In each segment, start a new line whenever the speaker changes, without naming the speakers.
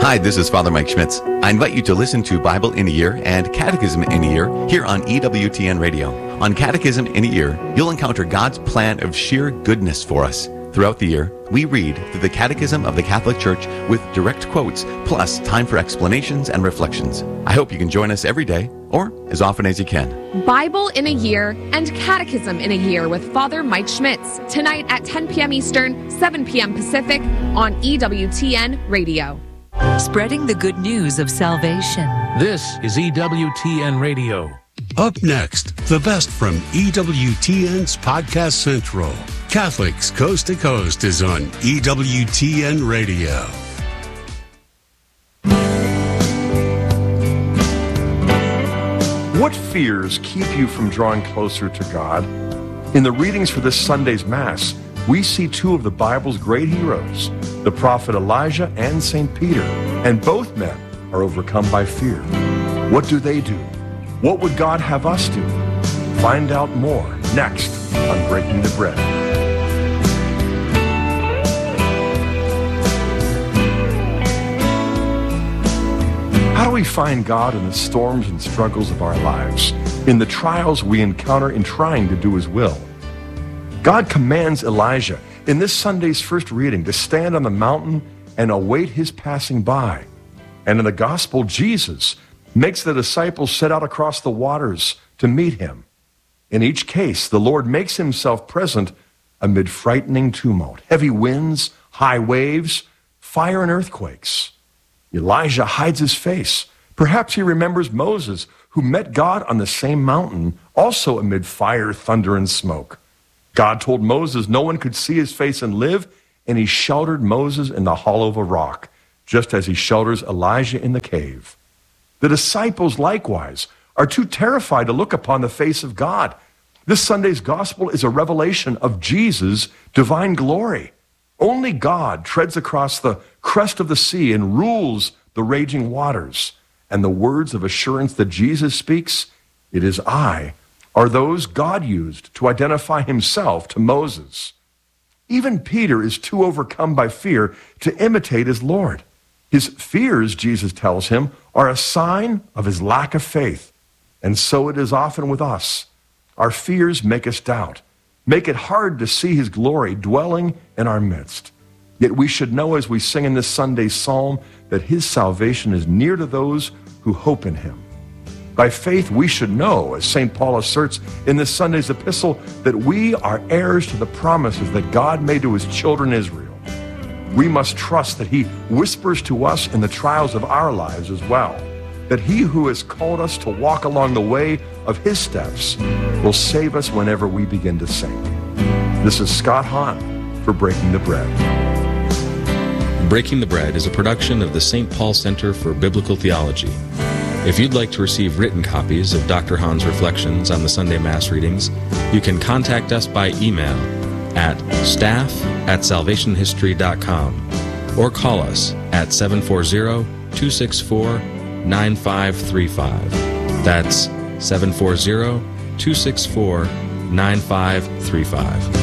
Hi, this is Father Mike Schmitz. I invite you to listen to Bible in a Year and Catechism in a Year here on EWTN Radio. On Catechism in a Year, you'll encounter God's plan of sheer goodness for us. Throughout the year, we read through the Catechism of the Catholic Church with direct quotes, plus time for explanations and reflections. I hope you can join us every day, or as often as you can.
Bible in a Year and Catechism in a Year with Father Mike Schmitz, tonight at 10 p.m. Eastern, 7 p.m. Pacific on EWTN Radio.
Spreading the good news of salvation.
This is EWTN Radio.
Up next, the best from EWTN's Podcast Central. Catholics Coast to Coast is on EWTN Radio.
What fears keep you from drawing closer to God? In the readings for this Sunday's Mass, we see two of the Bible's great heroes, the prophet Elijah and St. Peter, and both men are overcome by fear. What do they do? What would God have us do? Find out more next on Breaking the Bread. How do we find God in the storms and struggles of our lives, in the trials we encounter in trying to do His will? God commands Elijah in this Sunday's first reading to stand on the mountain and await His passing by. And in the Gospel, Jesus makes the disciples set out across the waters to meet Him. In each case, the Lord makes Himself present amid frightening tumult, heavy winds, high waves, fire and earthquakes. Elijah hides his face. Perhaps he remembers Moses, who met God on the same mountain, also amid fire, thunder, and smoke. God told Moses no one could see his face and live, and He sheltered Moses in the hollow of a rock, just as He shelters Elijah in the cave. The disciples, likewise, are too terrified to look upon the face of God. This Sunday's Gospel is a revelation of Jesus' divine glory. Only God treads across the crest of the sea and rules the raging waters. And the words of assurance that Jesus speaks, "It is I," are those God used to identify Himself to Moses. Even Peter is too overcome by fear to imitate his Lord. His fears, Jesus tells him, are a sign of his lack of faith. And so it is often with us. Our fears make us doubt, make it hard to see His glory dwelling in our midst. Yet we should know, as we sing in this Sunday's psalm, that His salvation is near to those who hope in Him. By faith, we should know, as St. Paul asserts in this Sunday's epistle, that we are heirs to the promises that God made to His children Israel. We must trust that He whispers to us in the trials of our lives as well, that He who has called us to walk along the way of His steps will save us whenever we begin to sink. This is Scott Hahn for Breaking the Bread.
Breaking the Bread is a production of the St. Paul Center for Biblical Theology. If you'd like to receive written copies of Dr. Hahn's reflections on the Sunday Mass readings, you can contact us by email at staff@salvationhistory.com or call us at 740-264-9535. That's 740-264-9535.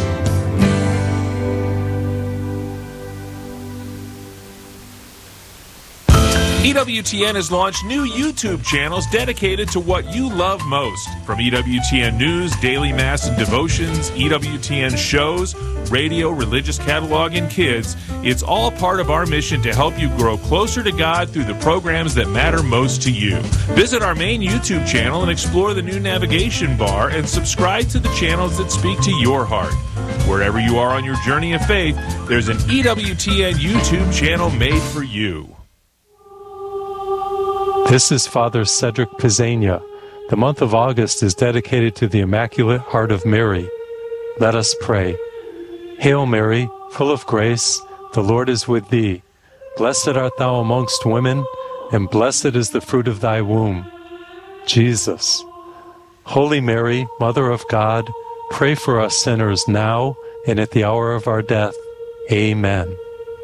EWTN has launched new YouTube channels dedicated to what you love most. From EWTN News, Daily Mass and Devotions, EWTN shows, radio, religious catalog, and kids, it's all part of our mission to help you grow closer to God through the programs that matter most to you. Visit our main YouTube channel and explore the new navigation bar and subscribe to the channels that speak to your heart. Wherever you are on your journey of faith, there's an EWTN YouTube channel made for you.
This is Father Cedric Pizzania. The month of August is dedicated to the Immaculate Heart of Mary. Let us pray. Hail Mary, full of grace, the Lord is with thee. Blessed art thou amongst women, and blessed is the fruit of thy womb, Jesus. Holy Mary, Mother of God, pray for us sinners now and at the hour of our death. Amen.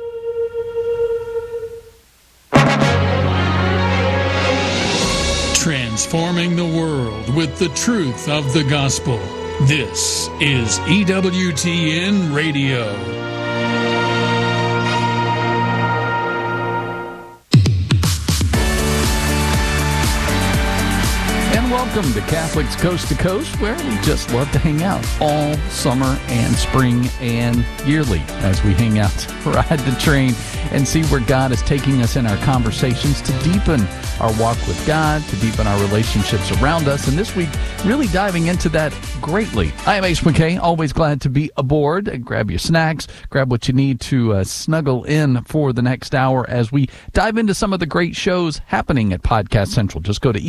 Transforming the world with the truth of the gospel. This is EWTN Radio.
Welcome to Catholics Coast to Coast, where we just love to hang out all summer and spring and yearly as we hang out, ride the train, and see where God is taking us in our conversations to deepen our walk with God, to deepen our relationships around us. And this week, really diving into that greatly. I am Ace McKay, always glad to be aboard. Grab your snacks, grab what you need to snuggle in for the next hour as we dive into some of the great shows happening at Podcast Central. Just go to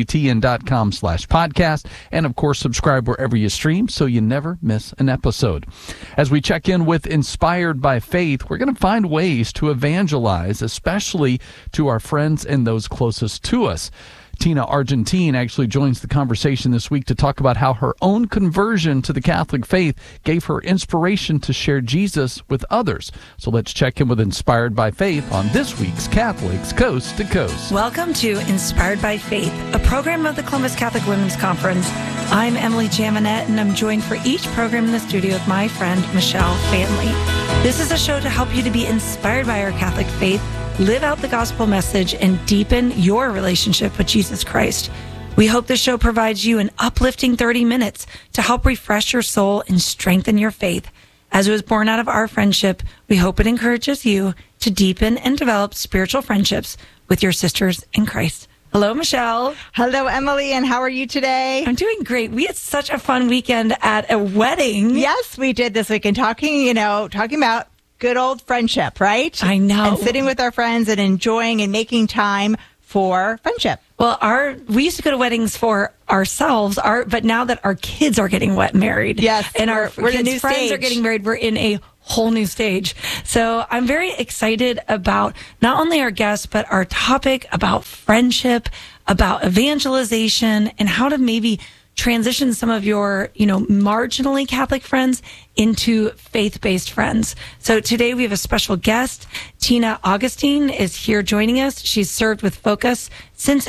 EWTN.com/podcast and, of course, subscribe wherever you stream so you never miss an episode. As we check in with Inspired by Faith, we're going to find ways to evangelize, especially to our friends and those closest to us. Tina Argentine actually joins the conversation this week to talk about how her own conversion to the Catholic faith gave her inspiration to share Jesus with others. So let's check in with Inspired by Faith on this week's Catholics Coast to Coast.
Welcome to Inspired by Faith, a program of the Columbus Catholic Women's Conference. I'm Emily Jaminet, and I'm joined for each program in the studio with my friend, Michelle Fanley. This is a show to help you to be inspired by our Catholic faith, live out the gospel message, and deepen your relationship with Jesus Christ. We hope this show provides you an uplifting 30 minutes to help refresh your soul and strengthen your faith. As it was born out of our friendship, we hope it encourages you to deepen and develop spiritual friendships with your sisters in Christ. Hello, Michelle.
Hello, Emily, and how are you today?
I'm doing great. We had such a fun weekend at a wedding.
Yes, we did this weekend, talking about good old friendship, right?
I know.
And sitting with our friends and enjoying and making time for friendship.
Well, we used to go to weddings for ourselves, but now that our kids are getting married,
yes,
and our
we're
kids'
new
friends
stage.
are getting married, we're in a whole new stage. So I'm very excited about not only our guests, but our topic about friendship, about evangelization, and how to maybe transition some of your, marginally Catholic friends into faith-based friends. So today we have a special guest. Tina Augustine is here joining us. She's served with Focus since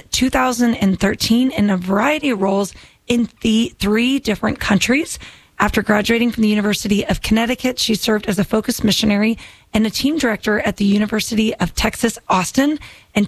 2013 in a variety of roles in the 3 different countries. After graduating from the University of Connecticut, she served as a Focus missionary and a team director at the University of Texas, Austin. In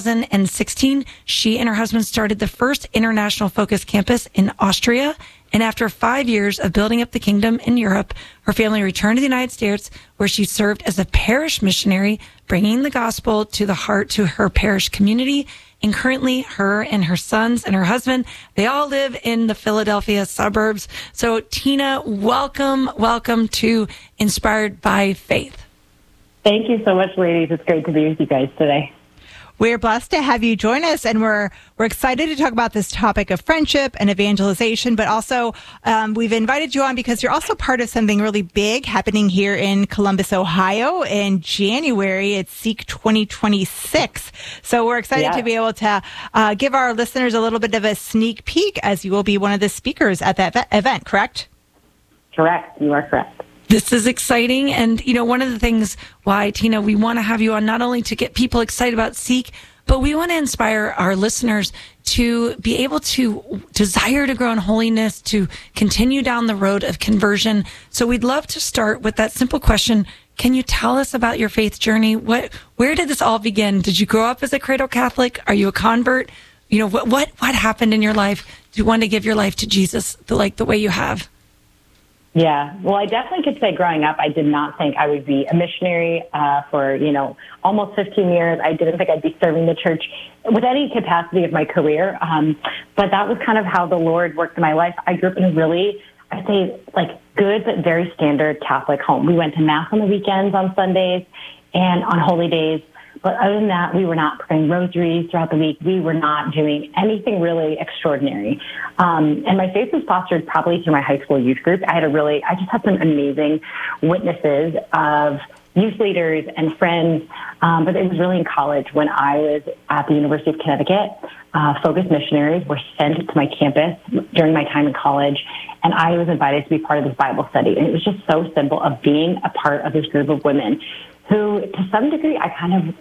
2016, she and her husband started the first international Focus campus in Austria. And after 5 years of building up the kingdom in Europe, her family returned to the United States, where she served as a parish missionary, bringing the gospel to the heart to her parish community. And currently, her and her sons and her husband, they all live in the Philadelphia suburbs. So, Tina, welcome to Inspired by Faith.
Thank you so much, ladies. It's great to be with you guys today.
We're blessed to have you join us, and we're excited to talk about this topic of friendship and evangelization, but also we've invited you on because you're also part of something really big happening here in Columbus, Ohio in January. It's Seek 2026. So we're excited to be able to give our listeners a little bit of a sneak peek, as you will be one of the speakers at that event, correct?
Correct. You are correct.
This is exciting. And, one of the things why, Tina, we want to have you on, not only to get people excited about Seek, but we want to inspire our listeners to be able to desire to grow in holiness, to continue down the road of conversion. So we'd love to start with that simple question. Can you tell us about your faith journey? Where did this all begin? Did you grow up as a cradle Catholic? Are you a convert? What happened in your life? Do you want to give your life to Jesus the way you have?
Yeah, well, I definitely could say growing up, I did not think I would be a missionary for, almost 15 years. I didn't think I'd be serving the church with any capacity of my career. But that was kind of how the Lord worked in my life. I grew up in a really, I'd say, good but very standard Catholic home. We went to Mass on the weekends, on Sundays, and on holy days. But other than that, we were not praying rosaries throughout the week. We were not doing anything really extraordinary. And my faith was fostered probably through my high school youth group. I just had some amazing witnesses of youth leaders and friends. But it was really in college when I was at the University of Connecticut. Focus missionaries were sent to my campus during my time in college. And I was invited to be part of this Bible study. And it was just so simple of being a part of this group of women who, to some degree, I kind of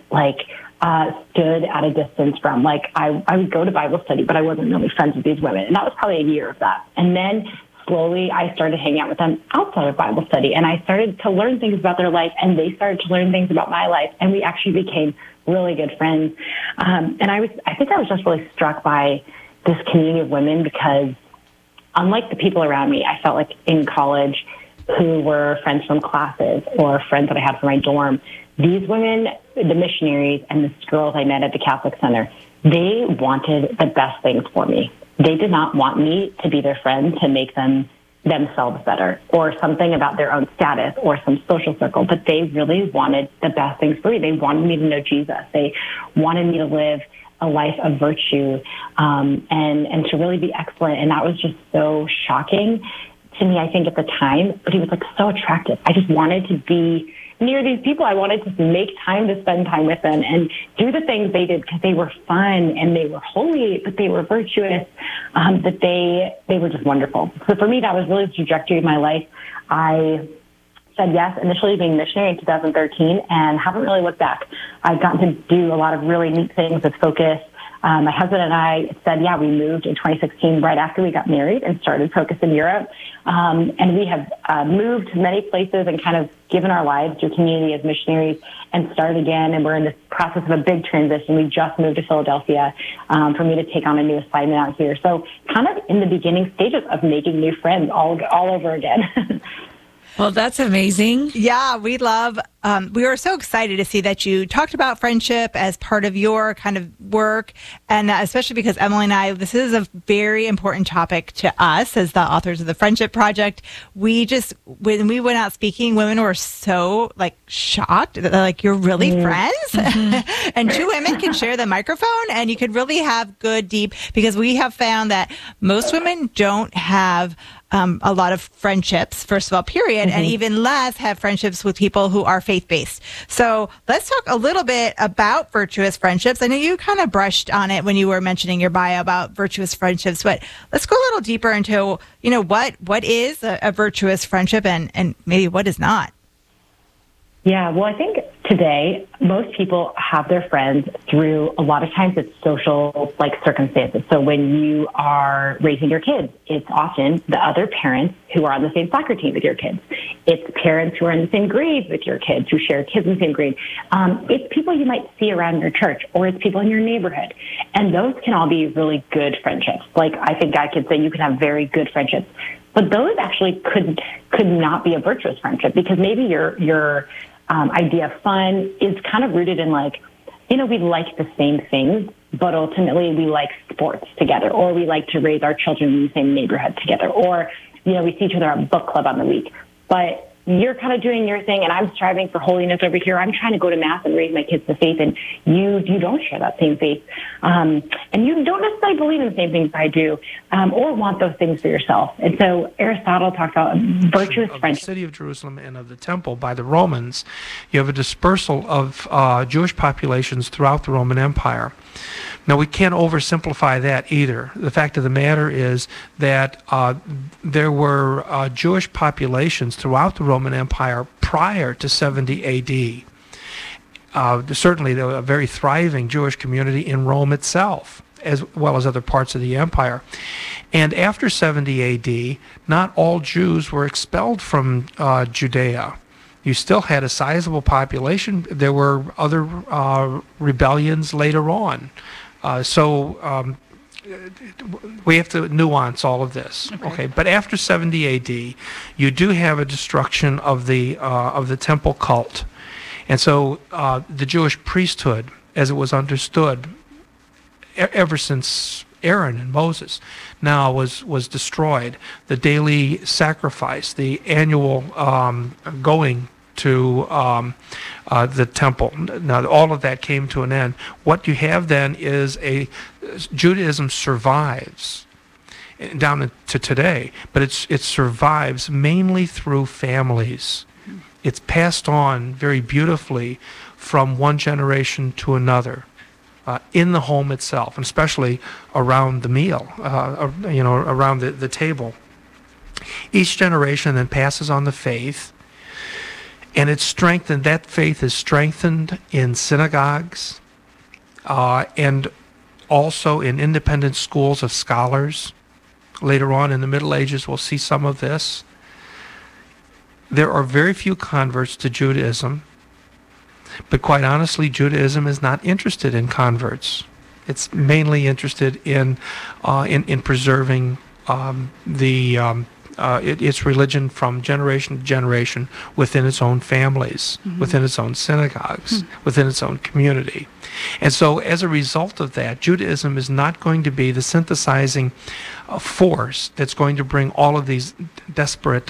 stood at a distance from. I would go to Bible study, but I wasn't really friends with these women. And that was probably a year of that. And then slowly I started hanging out with them outside of Bible study. And I started to learn things about their life, and they started to learn things about my life. And we actually became really good friends. And I think I was just really struck by, this community of women, because unlike the people around me, I felt like in college who were friends from classes or friends that I had from my dorm, these women, the missionaries and the girls I met at the Catholic Center, they wanted the best things for me. They did not want me to be their friend to make them themselves better or something about their own status or some social circle, but they really wanted the best things for me. They wanted me to know Jesus. They wanted me to live a life of virtue and to really be excellent. And that was just so shocking to me, I think, at the time. But he was like so attractive. I just wanted to be near these people. I wanted to make time to spend time with them and do the things they did because they were fun and they were holy, but they were virtuous, that they were just wonderful. So for me, that was really the trajectory of my life. I said yes, initially being missionary in 2013, and haven't really looked back. I've gotten to do a lot of really neat things with Focus. My husband and I said, we moved in 2016 right after we got married and started Focus in Europe. And we have moved to many places and kind of given our lives to community as missionaries and started again. And we're in this process of a big transition. We just moved to Philadelphia for me to take on a new assignment out here. So kind of in the beginning stages of making new friends all over again.
Well, that's amazing.
Yeah, we were so excited to see that you talked about friendship as part of your kind of work. And especially because Emily and I, this is a very important topic to us as the authors of the Friendship Project. When we went out speaking, women were so shocked that they're like, you're really friends? Mm-hmm. And two women can share the microphone and you could really have good, deep, because we have found that most women don't have a lot of friendships, first of all, period, and even less have friendships with people who are faith-based. So let's talk a little bit about virtuous friendships. I know you kind of brushed on it when you were mentioning your bio about virtuous friendships, but let's go a little deeper into, what is a virtuous friendship and maybe what is not.
Yeah, well, I think today most people have their friends through, a lot of times it's social circumstances. So when you are raising your kids, it's often the other parents who are on the same soccer team with your kids. It's parents who are in the same grade with your kids, who share kids in the same grade. It's people you might see around your church, or it's people in your neighborhood. And those can all be really good friendships. I think I could say you can have very good friendships. But those actually could not be a virtuous friendship, because maybe your idea of fun is kind of rooted in we like the same things, but ultimately we like sports together, or we like to raise our children in the same neighborhood together, or, we see each other at book club on the week. But you're kind of doing your thing and I'm striving for holiness over here. I'm trying to go to mass and raise my kids to faith, and you don't share that same faith. And you don't necessarily believe in the same things I do, or want those things for yourself. And so Aristotle talks about virtuous friendship.
The city of Jerusalem and of the temple by the Romans, you have a dispersal of Jewish populations throughout the Roman Empire. Now, we can't oversimplify that either. The fact of the matter is that there were Jewish populations throughout the Roman Empire prior to 70 A.D. Certainly, there was a very thriving Jewish community in Rome itself, as well as other parts of the empire. And after 70 A.D., not all Jews were expelled from Judea. You still had a sizable population. There were other rebellions later on. So we have to nuance all of this. Okay. But after 70 A.D., you do have a destruction of the temple cult. And so the Jewish priesthood, as it was understood ever since Aaron and Moses, now was destroyed. The daily sacrifice, the annual going to the temple. Now, all of that came to an end. What you have then is Judaism survives down to today, but it survives mainly through families. It's passed on very beautifully from one generation to another. In the home itself, and especially around the meal, around the table. Each generation then passes on the faith, and it's strengthened. That faith is strengthened in synagogues and also in independent schools of scholars. Later on in the Middle Ages, we'll see some of this. There are very few converts to Judaism. But quite honestly, Judaism is not interested in converts. It's mainly interested in preserving its religion from generation to generation within its own families, within its own synagogues, within its own community. And so as a result of that, Judaism is not going to be the synthesizing force that's going to bring all of these disparate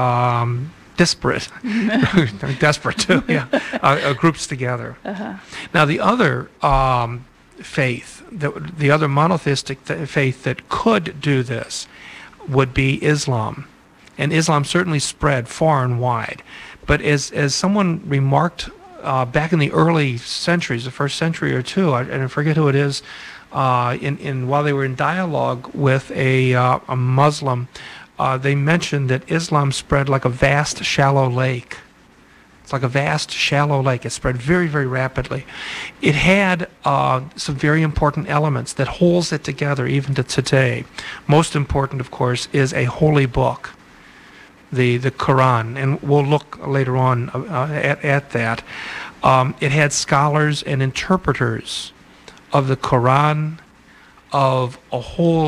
too, groups together. Now the other faith, the other monotheistic faith that could do this would be Islam. And Islam certainly spread far and wide. But as someone remarked back in the early centuries, the first century or two, and I forget who it is, while they were in dialogue with a Muslim, they mentioned that Islam spread like a vast, shallow lake. It's like a vast, shallow lake. It spread very, very rapidly. It had some very important elements that holds it together even to today. Most important, of course, is a holy book, the Quran, and we'll look later on at that. It had scholars and interpreters of the Quran, of a whole,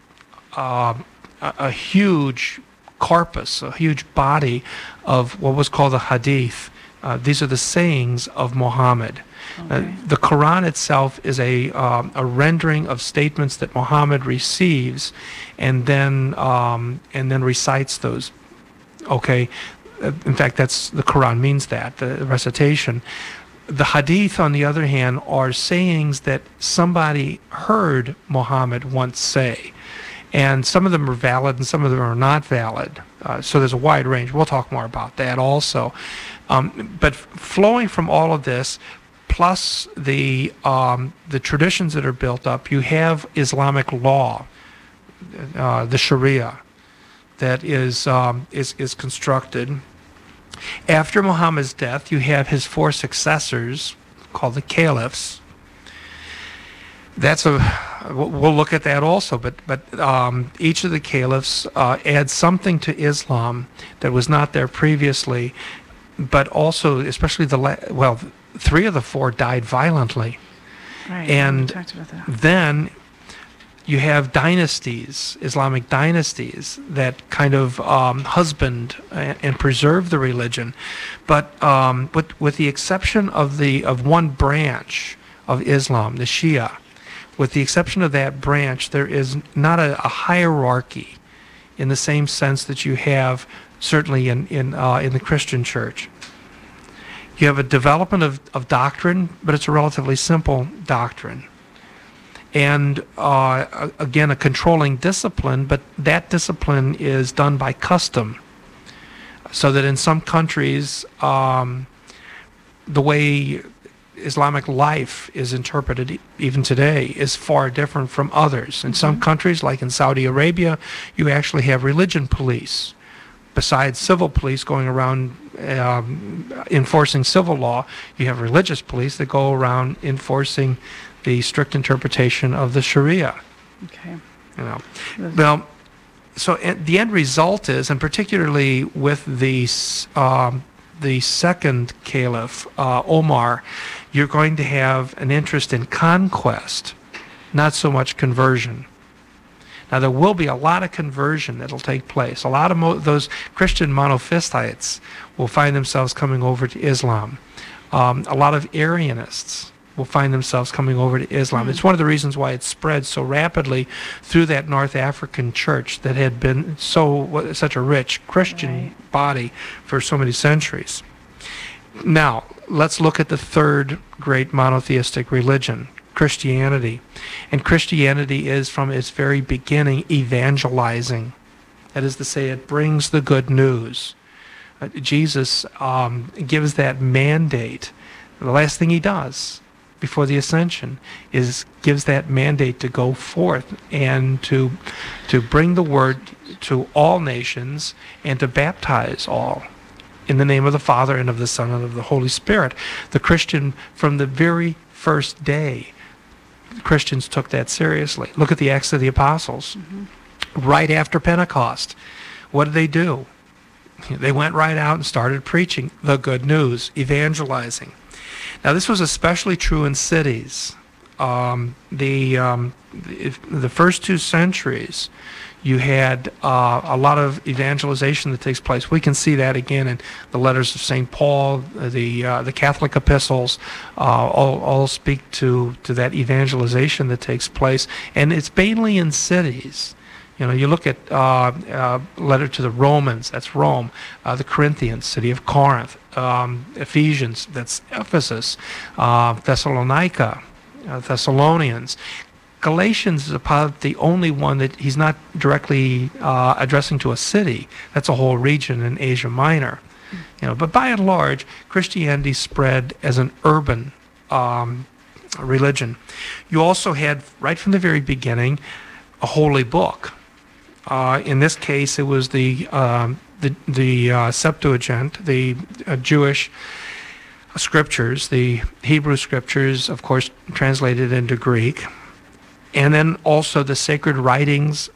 a huge corpus, a huge body of what was called the Hadith. These are the sayings of Muhammad. The Quran itself is a rendering of statements that Muhammad receives, and then recites those. Okay, in fact, that's the Quran means that the recitation. The Hadith, on the other hand, are sayings that somebody heard Muhammad once say. And some of them are valid and some of them are not valid. So there's a wide range. We'll talk more about that also. But flowing from all of this, plus the traditions that are built up, you have Islamic law, the Sharia, that is constructed. After Muhammad's death, you have his four successors, called the caliphs. We'll look at that also, but each of the caliphs adds something to Islam that was not there previously, but also, especially three of the four died violently.
Right,
and
we talked about that.
Then you have dynasties, Islamic dynasties, that kind of husband and preserve the religion, but with the exception of one branch of Islam, the Shia. With the exception of that branch, there is not a hierarchy in the same sense that you have certainly in the Christian church. You have a development of doctrine, but it's a relatively simple doctrine. And again, a controlling discipline, but that discipline is done by custom. So that in some countries, the way Islamic life is interpreted even today is far different from others. In some countries, like in Saudi Arabia, you actually have religion police. Besides civil police going around enforcing civil law, you have religious police that go around enforcing the strict interpretation of the Sharia.
Okay.
Well, so the end result is, and particularly with the second caliph, Omar, you're going to have an interest in conquest, not so much conversion. Now, there will be a lot of conversion that will take place. A lot of those Christian monophysites will find themselves coming over to Islam. A lot of Arianists will find themselves coming over to Islam. It's one of the reasons why it spread so rapidly through that North African church that had been such a rich Christian body for so many centuries. Now, let's look at the third great monotheistic religion, Christianity. And Christianity is, from its very beginning, evangelizing. That is to say, it brings the good news. Jesus gives that mandate. The last thing he does before the ascension is gives that mandate to go forth and to bring the word to all nations and to baptize all in the name of the Father and of the Son and of the Holy Spirit. The Christian, from the very first day, Christians took that seriously. Look at the Acts of the Apostles. Right after Pentecost, what did they do? They went right out and started preaching the good news, evangelizing. Now, this was especially true in cities. the first 2 centuries, you had a lot of evangelization that takes place. We can see that again in the letters of St. Paul, the Catholic epistles, all speak to that evangelization that takes place, and it's mainly in cities. You know, you look at letter to the Romans, that's Rome, the Corinthians, city of Corinth, Ephesians, that's Ephesus, Thessalonica, Thessalonians. Galatians is about the only one that he's not directly addressing to a city. That's a whole region in Asia Minor. You know, but by and large, Christianity spread as an urban religion. You also had, right from the very beginning, a holy book. In this case, it was the Septuagint, the Jewish scriptures, the Hebrew scriptures, of course, translated into Greek, and then also the sacred writings.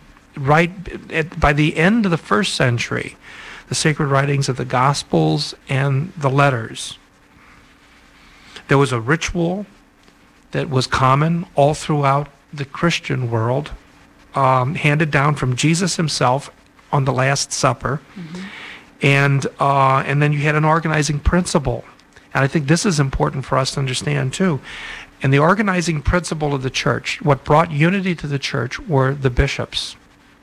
By the end of the 1st century, the sacred writings of the Gospels and the letters. There was a ritual that was common all throughout the Christian world, handed down from Jesus himself on the Last Supper, and then you had an organizing principle, and I think this is important for us to understand too. And the organizing principle of the church, what brought unity to the church, were the bishops.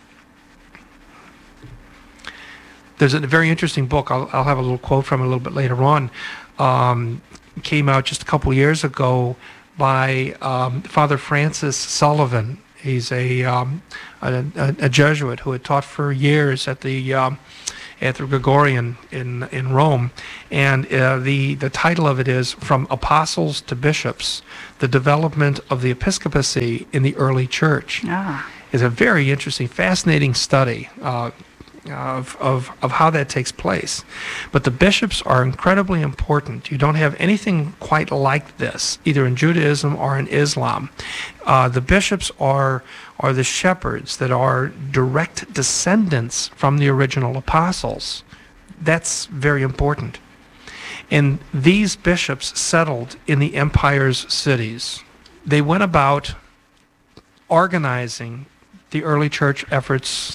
There's a very interesting book. I'll have a little quote from it a little bit later on. Came out just a couple years ago by Father Francis Sullivan. He's a Jesuit who had taught for years at the Gregorian in Rome, and the title of it is "From Apostles to Bishops: The Development of the Episcopacy in the Early Church." It's a very interesting, fascinating study of how that takes place. But the bishops are incredibly important. You don't have anything quite like this, either in Judaism or in Islam. The bishops are the shepherds that are direct descendants from the original apostles. That's very important. And these bishops settled in the empire's cities. They went about organizing the early church efforts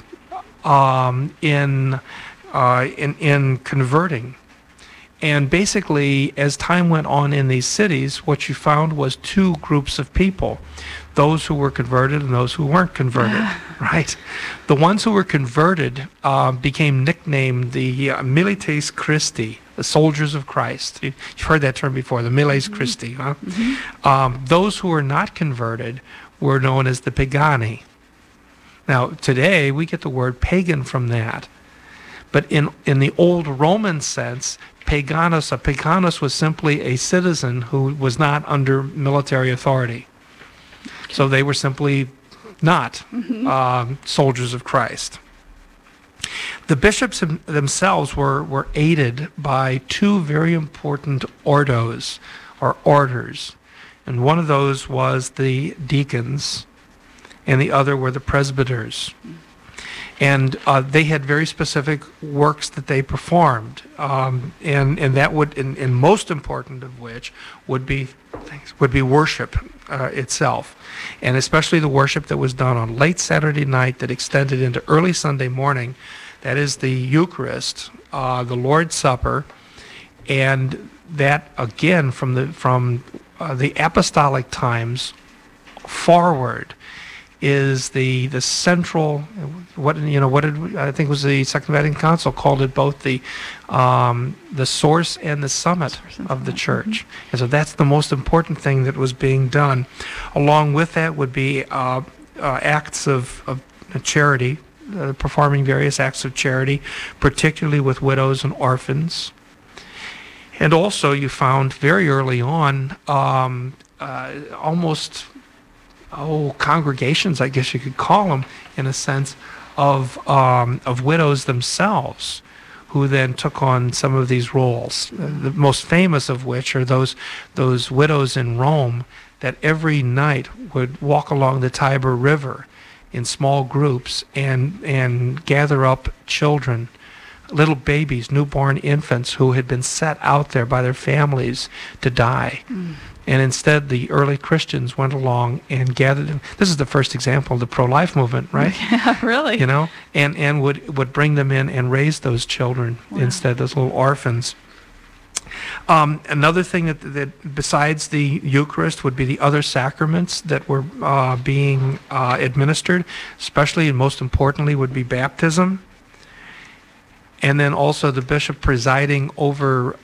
in converting. And basically, as time went on in these cities, what you found was 2 groups of people: those who were converted and those who weren't converted. Right? The ones who were converted became nicknamed the Milites Christi, the soldiers of Christ. You've heard that term before, the Miles Christi. Huh? Those who were not converted were known as the Pagani. Now, today, we get the word pagan from that. But in the old Roman sense, a paganus was simply a citizen who was not under military authority. So they were simply not soldiers of Christ. The bishops themselves were aided by 2 very important ordos, or orders. And one of those was the deacons, and the other were the presbyters. And they had very specific works that they performed, and that would, and most important of which would be worship itself, and especially the worship that was done on late Saturday night that extended into early Sunday morning. That is the Eucharist, the Lord's Supper, and that again from the apostolic times forward is the central, what did I think was the Second Vatican Council called it, both the source and the summit of the church. And so that's the most important thing that was being done. Along with that would be acts of charity, performing various acts of charity, particularly with widows and orphans. And also you found very early on almost congregations, I guess you could call them, in a sense, of widows themselves, who then took on some of these roles. The most famous of which are those widows in Rome that every night would walk along the Tiber River in small groups and gather up children, little babies, newborn infants who had been set out there by their families to die. And instead, the early Christians went along and gathered them. This is the first example of the pro-life movement, right?
Yeah, really.
You know, and would bring them in and raise those children instead, those little orphans. Another thing that besides the Eucharist would be the other sacraments that were being administered, especially and most importantly would be baptism. And then also the bishop presiding over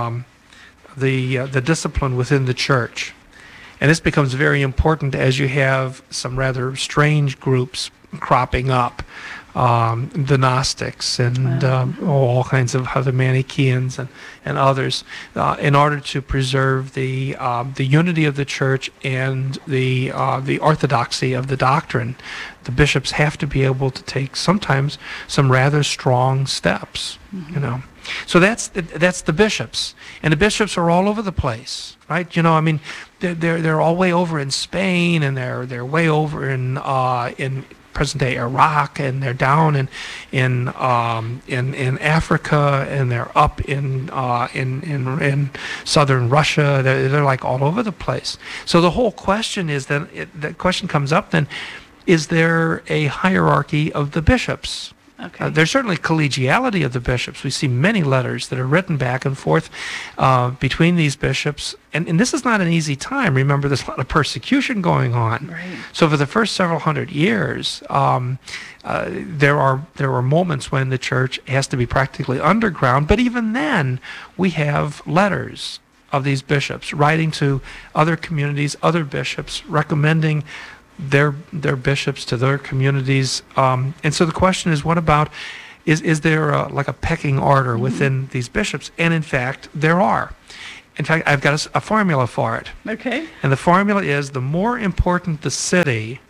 the discipline within the church. And this becomes very important as you have some rather strange groups cropping up, the Gnostics and all kinds of other Manichaeans and others, in order to preserve the unity of the church and the orthodoxy of the doctrine. The bishops have to be able to take sometimes some rather strong steps, you know. So that's the bishops, and the bishops are all over the place, right? You know, I mean, they're all way over in Spain, and they're way over in present-day Iraq, and they're down in Africa, and they're up in southern Russia. They're like all over the place. So the whole question is then the question comes up then: is there a hierarchy of the bishops?
Okay.
There's certainly collegiality of the bishops. We see many letters that are written back and forth between these bishops. And this is not an easy time. Remember, there's a lot of persecution going on.
Right.
So for the first several hundred years, there were moments when the church has to be practically underground. But even then, we have letters of these bishops writing to other communities, other bishops, recommending their bishops to their communities, and so the question is, what about is there like a pecking order within these bishops? And in fact, there are. In fact, I've got a formula for it.
Okay.
And the formula is: the more important the city,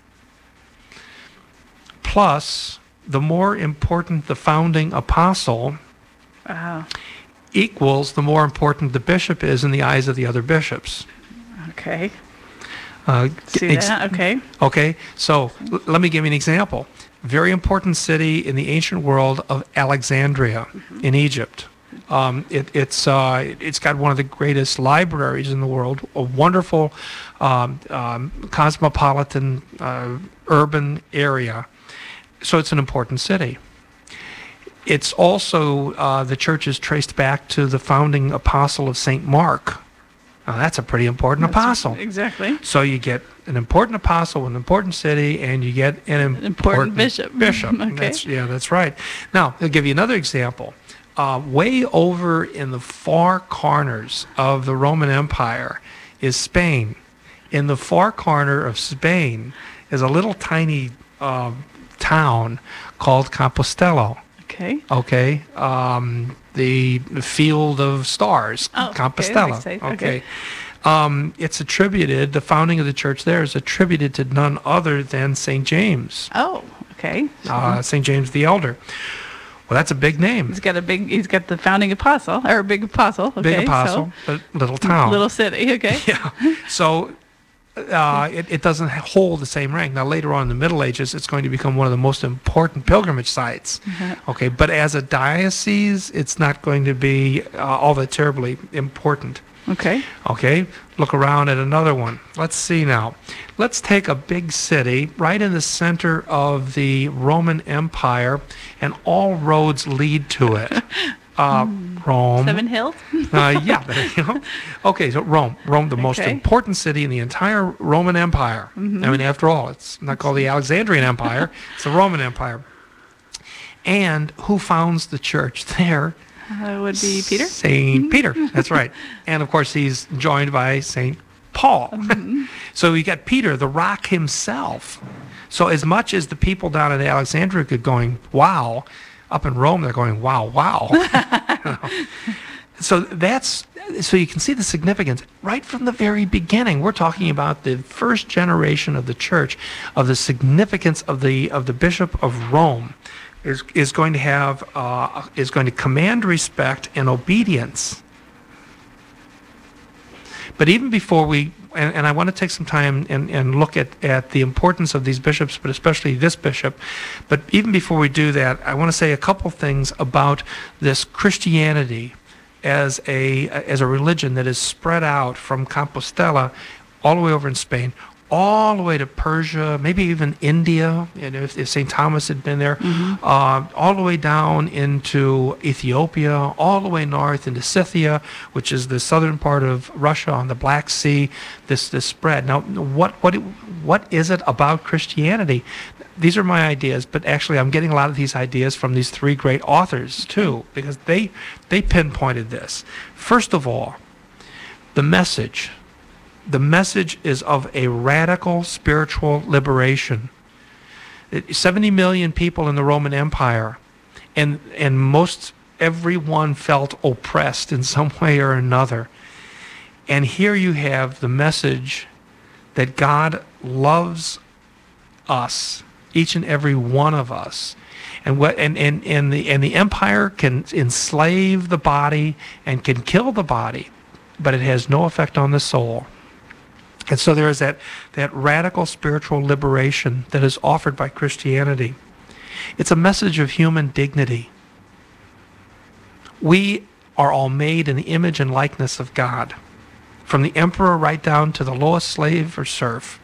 plus the more important the founding apostle, equals the more important the bishop is in the eyes of the other bishops.
Okay. See that? Okay.
Okay, so let me give you an example. Very important city in the ancient world of Alexandria in Egypt. It's got one of the greatest libraries in the world, a wonderful cosmopolitan urban area. So it's an important city. It's also, the church is traced back to the founding apostle of St. Mark. Now, that's a pretty important apostle.
Exactly.
So you get an important apostle, an important city, and you get an important
bishop.
Okay. That's right. Now, I'll give you another example. Way over in the far corners of the Roman Empire is Spain. In the far corner of Spain is a little tiny town called Compostela.
Okay.
Okay. The field of stars, Compostela.
Okay.
It's attributed, the founding of the church there is attributed to none other than St. James.
Oh, okay.
St. James the Elder. Well, that's a big name.
He's got the founding apostle, or a big apostle. Okay,
big apostle, but little town.
Little city, okay.
Yeah. So it doesn't hold the same rank. Now, later on in the Middle Ages, it's going to become one of the most important pilgrimage sites. Okay, but as a diocese, it's not going to be all that terribly important.
Okay.
Okay, look around at another one. Let's see now. Let's take a big city right in the center of the Roman Empire, and all roads lead to it. Rome.
Seven Hills?
Yeah, there you go. Okay, so Rome, the most important city in the entire Roman Empire. I mean, after all, it's not called the Alexandrian Empire, it's the Roman Empire. And who founds the church there?
Would be Peter?
St. Peter, that's right. And of course, he's joined by St. Paul. So you got Peter, the rock himself. So as much as the people down in Alexandria could going, wow, up in Rome, they're going, wow, wow. So you can see the significance right from the very beginning. We're talking about the first generation of the church, of the significance of the Bishop of Rome is going to have is going to command respect and obedience. But even before we, and I want to take some time and look at the importance of these bishops, but especially this bishop. But even before we do that, I want to say a couple things about this Christianity as a religion that is spread out from Compostela all the way over in Spain, all the way to Persia, maybe even India, if St. Thomas had been there, all the way down into Ethiopia, all the way north into Scythia, which is the southern part of Russia on the Black Sea, this spread. Now, what is it about Christianity? These are my ideas, but actually I'm getting a lot of these ideas from these three great authors, too, because they pinpointed this. First of all, the message. The message is of a radical spiritual liberation. 70 million people in the Roman Empire, and most everyone felt oppressed in some way or another. And here you have the message that God loves us, each and every one of us. And the empire can enslave the body and can kill the body, but it has no effect on the soul. And so there is that radical spiritual liberation that is offered by Christianity. It's a message of human dignity. We are all made in the image and likeness of God, from the emperor right down to the lowest slave or serf.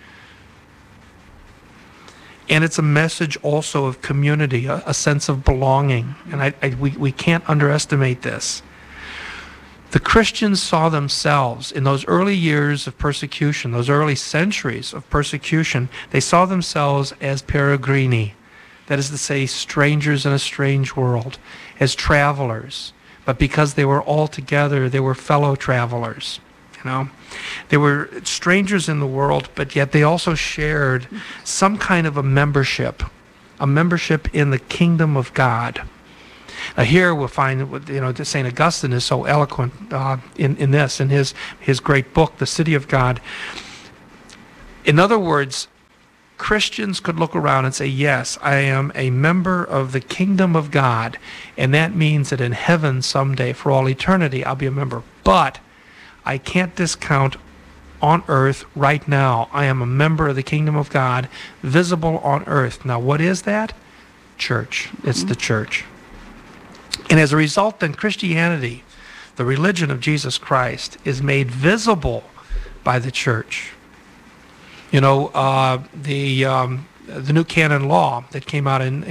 And it's a message also of community, a sense of belonging. And we can't underestimate this. The Christians saw themselves in those early years of persecution, those early centuries of persecution, they saw themselves as peregrini, that is to say, strangers in a strange world, as travelers. But because they were all together, they were fellow travelers. They were strangers in the world, but yet they also shared some kind of a membership in the kingdom of God. Here we'll find that St. Augustine is so eloquent in this, in his great book, The City of God. In other words, Christians could look around and say, yes, I am a member of the kingdom of God, and that means that in heaven someday, for all eternity, I'll be a member. But I can't discount on earth right now. I am a member of the kingdom of God, visible on earth. Now, what is that? Church. It's the church. And as a result, then, Christianity, the religion of Jesus Christ, is made visible by the church. The new canon law that came out in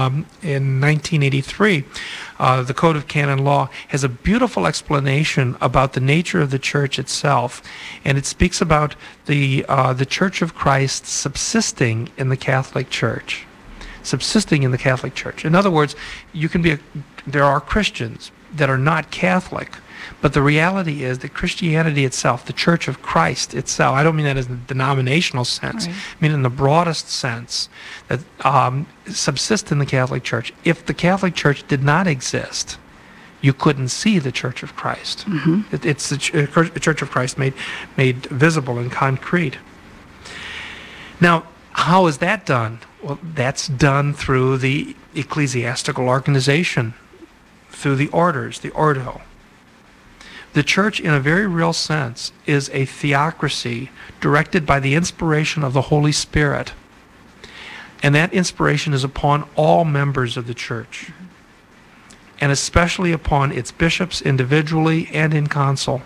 1983, the Code of Canon Law, has a beautiful explanation about the nature of the church itself, and it speaks about the Church of Christ subsisting in the Catholic Church. Subsisting in the Catholic Church. In other words, there are Christians that are not Catholic, but the reality is that Christianity itself, the Church of Christ itself, I don't mean that as a denominational sense, right. I mean in the broadest sense, that subsist in the Catholic Church. If the Catholic Church did not exist, you couldn't see the Church of Christ. It's the Church of Christ made visible and concrete. Now, how is that done? Well, that's done through the ecclesiastical organization, through the orders, the ordo. The church, in a very real sense, is a theocracy directed by the inspiration of the Holy Spirit. And that inspiration is upon all members of the church, and especially upon its bishops individually and in council.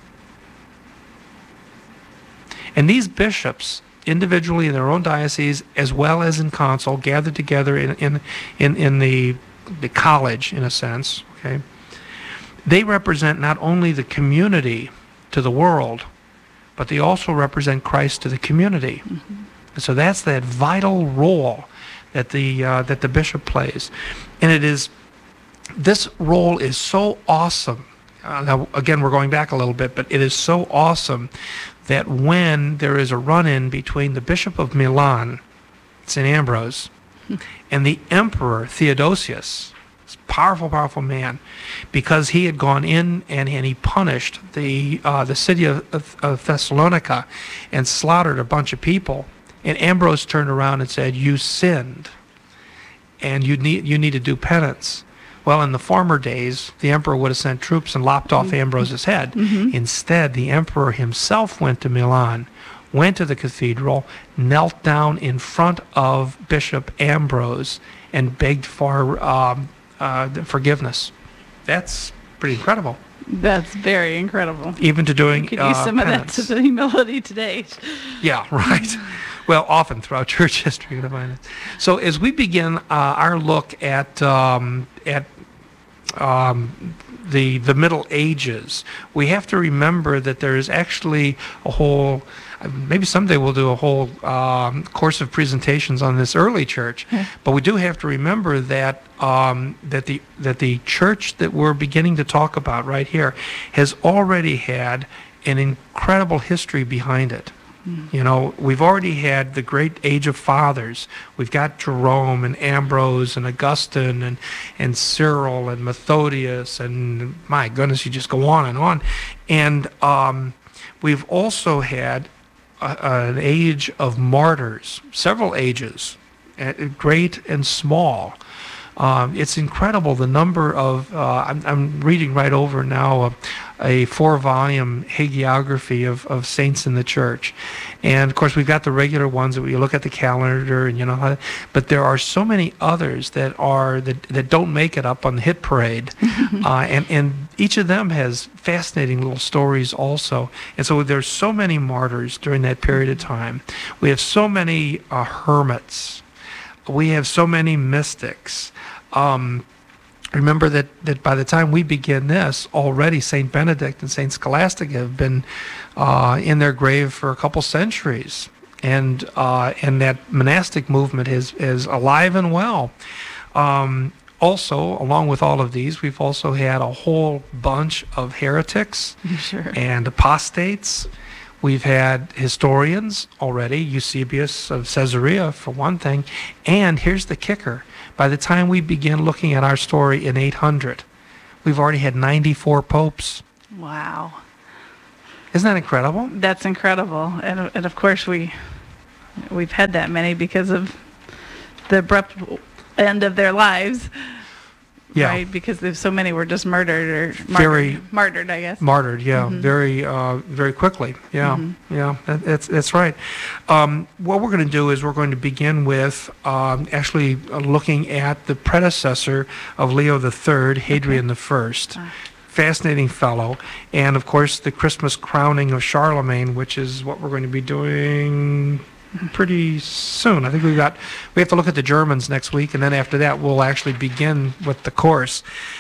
And these bishops, individually in their own diocese as well as in council, gathered together in the college, in a sense, okay? They represent not only the community to the world, but they also represent Christ to the community. And so that's that vital role that the bishop plays. And this role is so awesome. Now, again, we're going back a little bit, but it is so awesome that when there is a run-in between the Bishop of Milan, St. Ambrose, and the Emperor Theodosius, this powerful, powerful man, because he had gone in and he punished the city of Thessalonica and slaughtered a bunch of people, and Ambrose turned around and said, "You sinned, and you need to do penance." Well, in the former days, the emperor would have sent troops and lopped off Ambrose's head. Instead, the emperor himself went to Milan, went to the cathedral, knelt down in front of Bishop Ambrose, and begged for forgiveness. That's pretty incredible.
That's very incredible.
Even to doing
you could use some
penance.
of that to the humility today.
Yeah, right. Well, often throughout church history, you're going to find it. So as we begin our look at the Middle Ages, we have to remember that there is actually a whole, maybe someday we'll do a whole course of presentations on this early church, but we do have to remember that that the church that we're beginning to talk about right here has already had an incredible history behind it. You know, we've already had the great age of fathers. We've got Jerome and Ambrose and Augustine and Cyril and Methodius, and my goodness, you just go on. And we've also had an age of martyrs, several ages, great and small. It's incredible the number of, I'm reading right over now a 4-volume hagiography of saints in the church. And of course we've got the regular ones that you look at the calendar and you know, but there are so many others that don't make it up on the hit parade. And each of them has fascinating little stories also. And so there's so many martyrs during that period of time. We have so many hermits. We have so many mystics. Remember that by the time we begin this, already St. Benedict and St. Scholastic have been in their grave for a couple centuries. And that monastic movement is alive and well. Also, along with all of these, we've also had a whole bunch of heretics and apostates. We've had historians already, Eusebius of Caesarea for one thing, and here's the kicker. By the time we begin looking at our story in 800, we've already had 94 popes.
Wow.
Isn't that incredible?
That's incredible. And of course we've had that many because of the abrupt end of their lives.
Yeah.
Right, because there's so many were just murdered or martyred, I guess.
Martyred, yeah, very quickly. Yeah, yeah, that's right. What we're going to do is we're going to begin with actually looking at the predecessor of Leo III, Hadrian I. Fascinating fellow, and of course the Christmas crowning of Charlemagne, which is what we're going to be doing pretty soon. I think we have to look at the Germans next week, and then after that we'll actually begin with the course.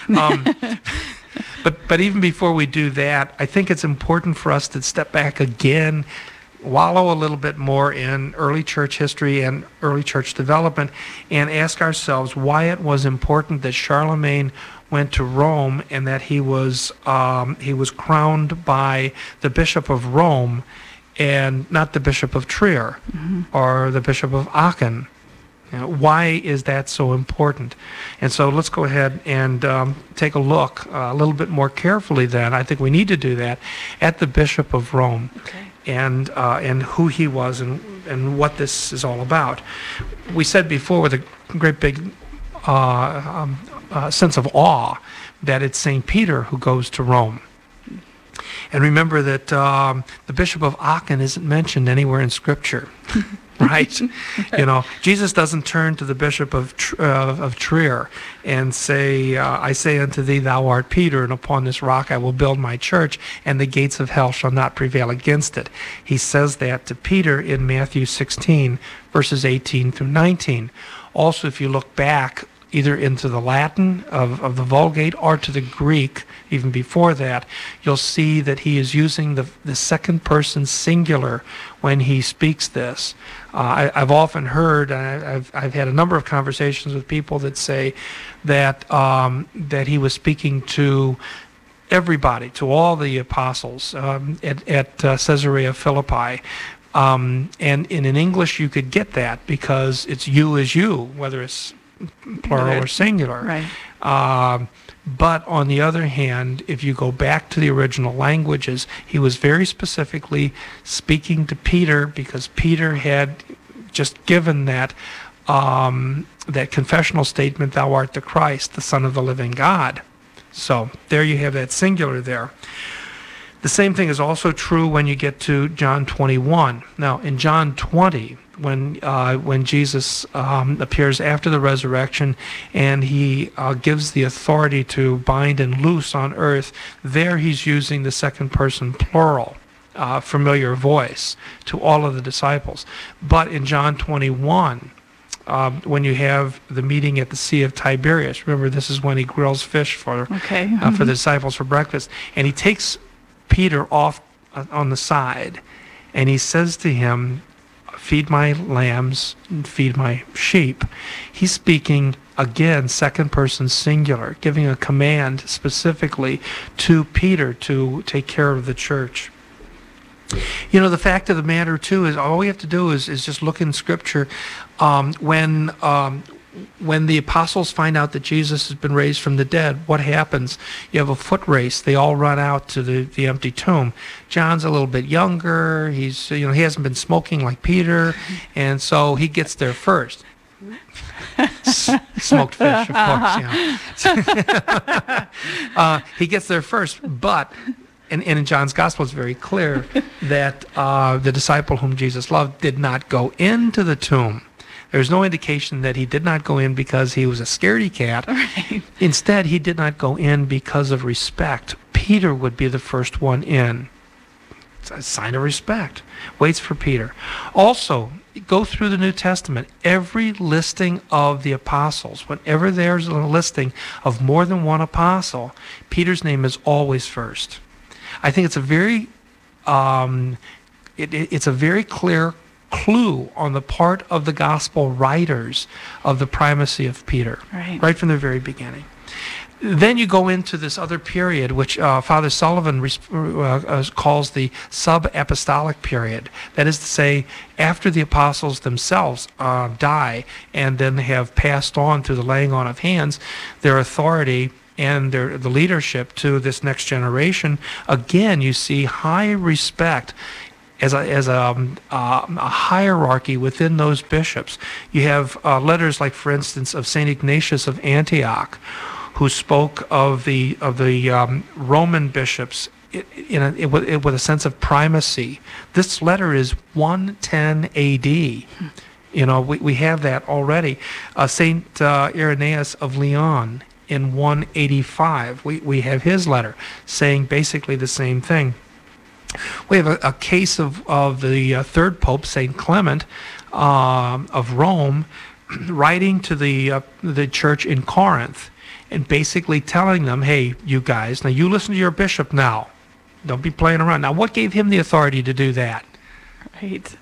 But even before we do that, I think it's important for us to step back again, wallow a little bit more in early church history and early church development, and ask ourselves why it was important that Charlemagne went to Rome and that he was crowned by the Bishop of Rome and not the Bishop of Trier or the Bishop of Aachen. You know, why is that so important? And so let's go ahead and take a look a little bit more carefully then. I think we need to do that at the Bishop of Rome and who he was and what this is all about. We said before with a great big sense of awe that it's St. Peter who goes to Rome. And remember that the Bishop of Aachen isn't mentioned anywhere in Scripture, right? You know, Jesus doesn't turn to the Bishop of Trier and say, I say unto thee, thou art Peter, and upon this rock I will build my church, and the gates of hell shall not prevail against it. He says that to Peter in Matthew 16, verses 18 through 19. Also, if you look back either into the Latin of the Vulgate or to the Greek, even before that, you'll see that he is using the second person singular when he speaks this. I've often heard, I've had a number of conversations with people that say that that he was speaking to everybody, to all the apostles at Caesarea Philippi. And in English you could get that because it's you is you, whether it's plural or singular.
Right.
But on the other hand, if you go back to the original languages, he was very specifically speaking to Peter because Peter had just given that that confessional statement, thou art the Christ, the Son of the living God. So there you have that singular there. The same thing is also true when you get to John 21. Now, in John 20, when Jesus appears after the resurrection and he gives the authority to bind and loose on earth, there he's using the second person plural, familiar voice to all of the disciples. But in John 21, when you have the meeting at the Sea of Tiberias, remember this is when he grills fish for the disciples for breakfast, and he takes Peter off on the side, and he says to him, "Feed my lambs and feed my sheep." He's speaking again, second person singular, giving a command specifically to Peter to take care of the church. You know, the fact of the matter too is all we have to do is just look in Scripture. When the apostles find out that Jesus has been raised from the dead, what happens? You have a foot race. They all run out to the empty tomb. John's a little bit younger. He hasn't been smoking like Peter, and so he gets there first. Smoked fish, of course. Yeah. He gets there first, but. And in John's Gospel, it's very clear that the disciple whom Jesus loved did not go into the tomb. There's no indication that he did not go in because he was a scaredy cat. Right. Instead, he did not go in because of respect. Peter would be the first one in. It's a sign of respect. Waits for Peter. Also, go through the New Testament. Every listing of the apostles, whenever there's a listing of more than one apostle, Peter's name is always first. I think it's a very, it's a very clear clue on the part of the gospel writers of the primacy of Peter, right from the very beginning. Then you go into this other period, which Father Sullivan calls the sub-apostolic period. That is to say, after the apostles themselves die and then have passed on through the laying on of hands, their authority and the leadership to this next generation, again, you see high respect as a hierarchy within those bishops. You have letters like, for instance, of St. Ignatius of Antioch, who spoke of the Roman bishops with a sense of primacy. This letter is 110 A.D. You know, we have that already. St. Irenaeus of Lyon in 185, we have his letter saying basically the same thing. We have a case of the third pope, St. Clement of Rome, writing to the church in Corinth and basically telling them, hey, you guys, now you listen to your bishop now. Don't be playing around. Now, what gave him the authority to do that?
Right.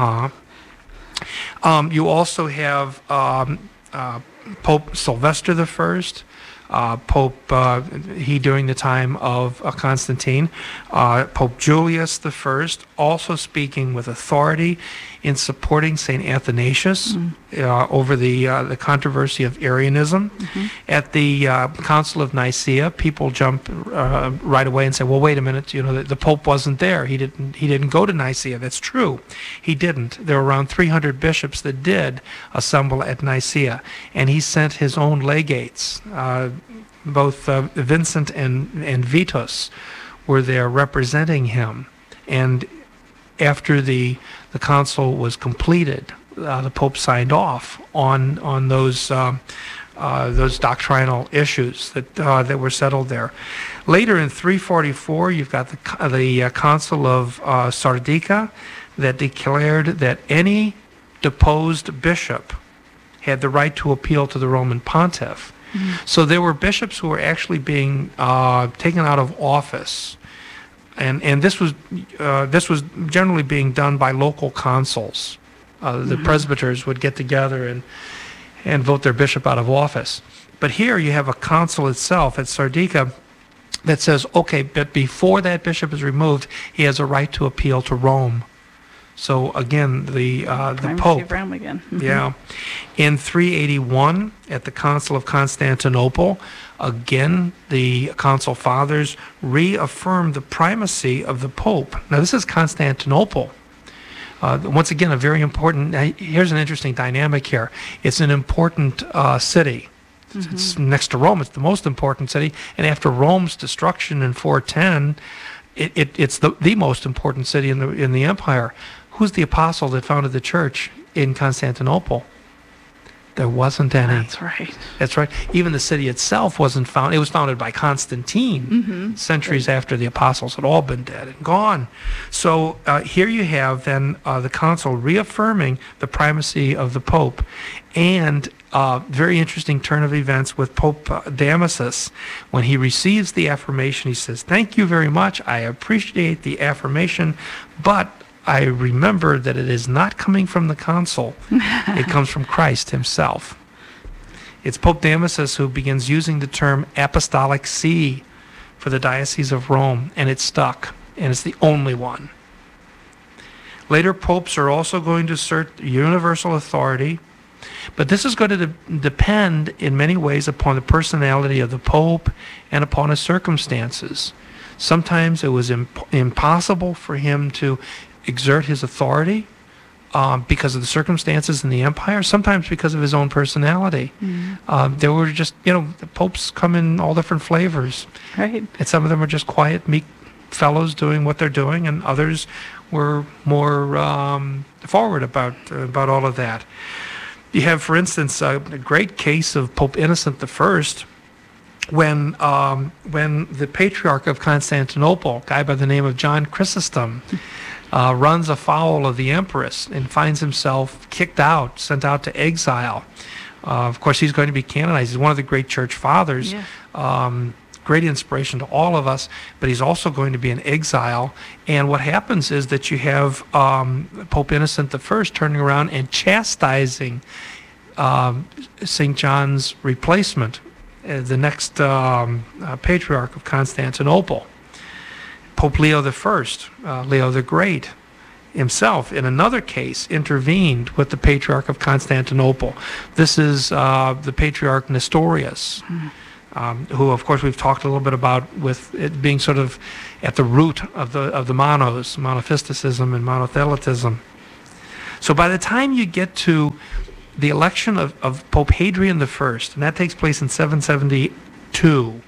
You also have Pope Sylvester I, he during the time of Constantine, Pope Julius I, also speaking with authority in supporting St. Athanasius over the controversy of Arianism. At the Council of Nicaea, people jump right away and say, well, wait a minute, you know, the Pope wasn't there. He didn't go to Nicaea. That's true. He didn't. There were around 300 bishops that did assemble at Nicaea, and he sent his own legates. Both Vincent and Vitus were there representing him. And after the council was completed, the Pope signed off on those doctrinal issues that were settled there. Later in 344, you've got the Council of Sardica that declared that any deposed bishop had the right to appeal to the Roman pontiff. So there were bishops who were actually being taken out of office, and this was generally being done by local consuls. The presbyters would get together and vote their bishop out of office. But here you have a council itself at Sardica that says, okay, but before that bishop is removed, he has a right to appeal to Rome. So again, the Pope,
of Rome again.
Yeah, in 381 at the Council of Constantinople, again the Council Fathers reaffirmed the primacy of the Pope. Now this is Constantinople. Once again, a very important. Here's an interesting dynamic here. It's an important city. It's next to Rome. It's the most important city. And after Rome's destruction in 410. it's the most important city in the empire. Who's the apostle that founded the church in Constantinople? There wasn't any.
That's right.
That's right. Even the city itself wasn't founded. It was founded by Constantine centuries after the apostles had all been dead and gone. So here you have then the council reaffirming the primacy of the Pope, and very interesting turn of events with Pope Damasus. When he receives the affirmation, he says, "Thank you very much. I appreciate the affirmation, but I remember that it is not coming from the council. It comes from Christ himself." It's Pope Damasus who begins using the term apostolic see for the Diocese of Rome, and it's stuck, and it's the only one. Later popes are also going to assert universal authority, but this is going to depend in many ways upon the personality of the pope and upon his circumstances. Sometimes it was impossible for him to exert his authority because of the circumstances in the empire, sometimes because of his own personality. There were just, the popes come in all different flavors.
Right.
And some of them are just quiet, meek fellows doing what they're doing, and others were more forward about all of that. You have, for instance, a great case of Pope Innocent I, when the Patriarch of Constantinople, a guy by the name of John Chrysostom, runs afoul of the Empress and finds himself kicked out, sent out to exile. Of course, he's going to be canonized. He's one of the great church fathers, great inspiration to all of us, but he's also going to be in exile. And what happens is that you have Pope Innocent I turning around and chastising St. John's replacement, the next Patriarch of Constantinople. Pope Leo I, Leo the Great, himself, in another case, intervened with the Patriarch of Constantinople. This is the Patriarch Nestorius, who, of course, we've talked a little bit about with it being sort of at the root of the monophysitism and monothelitism. So by the time you get to the election of Pope Hadrian I, and that takes place in 772,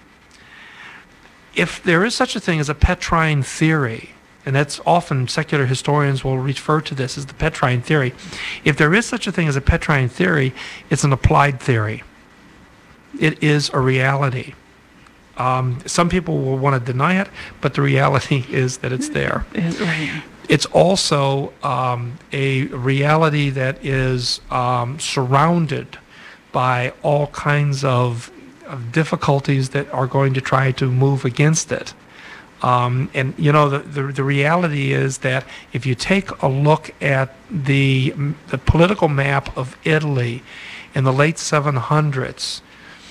if there is such a thing as a Petrine theory, and that's often secular historians will refer to this as the Petrine theory. If there is such a thing as a Petrine theory, it's an applied theory. It is a reality. Some people will want to deny it, but the reality is that it's there.
Right.
It's also a reality that is surrounded by all kinds of difficulties that are going to try to move against it. And the reality is that if you take a look at the political map of Italy in the late 700s,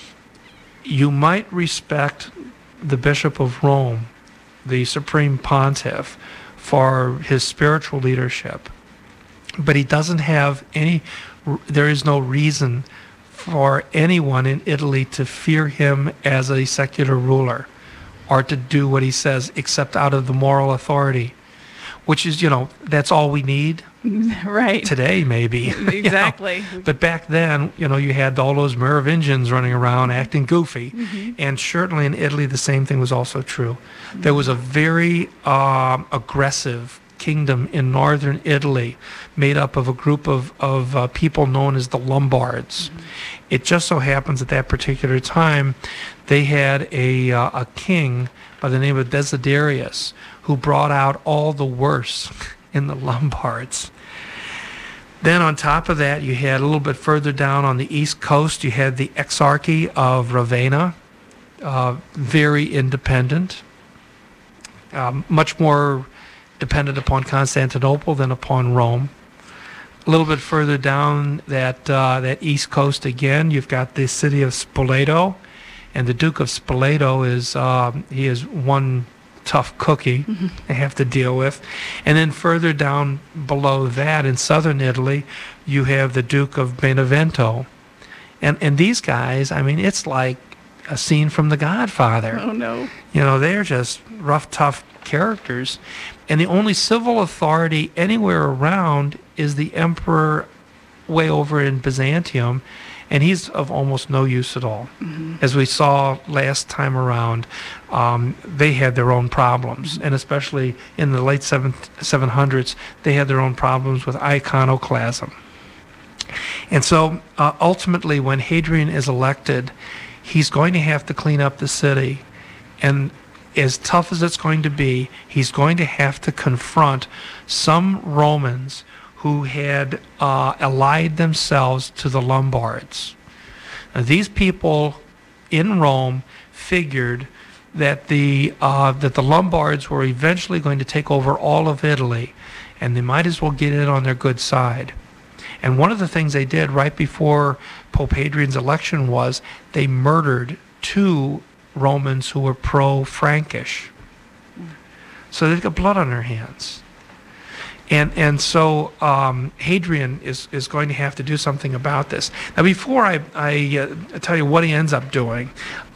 you might respect the Bishop of Rome, the Supreme Pontiff, for his spiritual leadership, but he doesn't have there is no reason for anyone in Italy to fear him as a secular ruler or to do what he says except out of the moral authority, which is, that's all we need.
Right.
Today, maybe.
Exactly.
But back then, you had all those Merovingians running around acting goofy. And certainly in Italy, the same thing was also true. There was a very aggressive kingdom in northern Italy made up of a group of people known as the Lombards. It just so happens at that particular time they had a king by the name of Desiderius who brought out all the worst in the Lombards. Then on top of that, you had a little bit further down on the east coast, you had the Exarchy of Ravenna, very independent, much more dependent upon Constantinople than upon Rome. A little bit further down that east coast again, you've got the city of Spoleto, and the Duke of Spoleto he is one tough cookie they have to deal with. And then further down below that in southern Italy, you have the Duke of Benevento. And these guys, it's like a scene from The Godfather.
Oh, no.
They're just rough, tough characters. And the only civil authority anywhere around is the emperor way over in Byzantium. And he's of almost no use at all. As we saw last time around, they had their own problems, and especially in the late 700s, they had their own problems with iconoclasm. And so ultimately, when Hadrian is elected, he's going to have to clean up the city. And as tough as it's going to be, he's going to have to confront some Romans who had allied themselves to the Lombards. Now, these people in Rome figured that the Lombards were eventually going to take over all of Italy, and they might as well get it on their good side. And one of the things they did right before Pope Hadrian's election was they murdered 2 Romans who were pro-Frankish. So they've got blood on their hands. And so Hadrian is going to have to do something about this. Now, before I tell you what he ends up doing,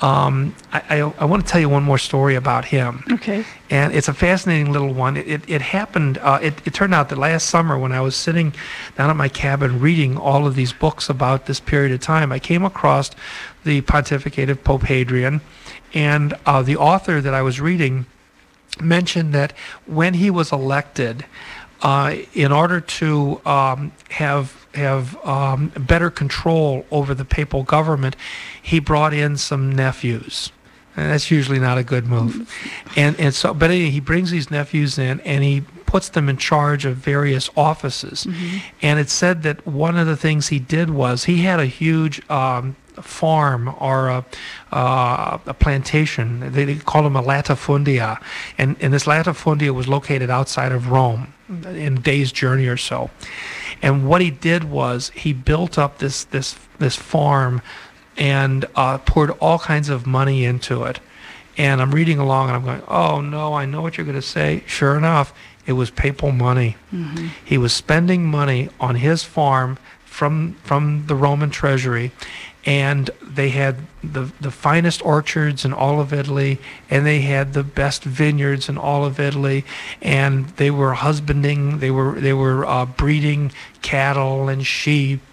I want to tell you one more story about him.
Okay.
And it's a fascinating little one. It happened, it turned out that last summer when I was sitting down at my cabin reading all of these books about this period of time, I came across the Pontificate of Pope Hadrian, and the author that I was reading mentioned that when he was elected, in order to have better control over the papal government, he brought in some nephews. And that's usually not a good move. And so, but anyway, he brings these nephews in and he puts them in charge of various offices. And it said that one of the things he did was he had a huge farm or a plantation. They called them a latifundia. And this latifundia was located outside of Rome in a day's journey or so. And what he did was he built up this farm and poured all kinds of money into it. And I'm reading along and I'm going, oh no, I know what you're going to say. Sure enough, it was papal money. He was spending money on his farm from the Roman treasury, and they had the finest orchards in all of Italy, and they had the best vineyards in all of Italy, and they were husbanding, they were breeding cattle and sheep